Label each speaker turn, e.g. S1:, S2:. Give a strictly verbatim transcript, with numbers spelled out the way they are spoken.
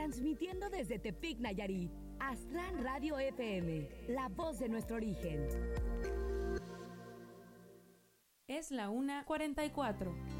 S1: transmitiendo desde Tepic, Nayarit. Aztlán Radio F M, la voz de nuestro origen.
S2: Es la una cuarenta y cuatro.